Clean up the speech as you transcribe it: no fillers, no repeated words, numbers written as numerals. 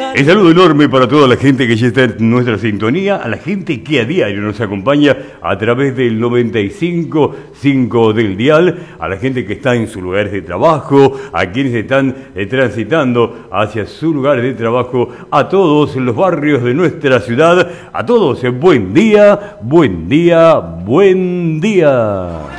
El saludo enorme para toda la gente que ya está en nuestra sintonía, a la gente que a diario nos acompaña a través del 95.5 del dial, a la gente que está en sus lugares de trabajo, a quienes están transitando hacia sus lugares de trabajo, a todos en los barrios de nuestra ciudad, a todos buen día, buen día, buen día.